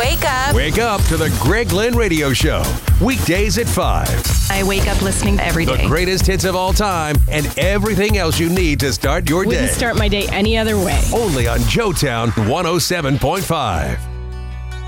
Wake up. Wake up to the Greg Lynn Radio Show. Weekdays at 5. I wake up listening every day. The greatest hits of all time and everything else you need to start your day. Wouldn't start my day any other way. Only on Joetown 107.5.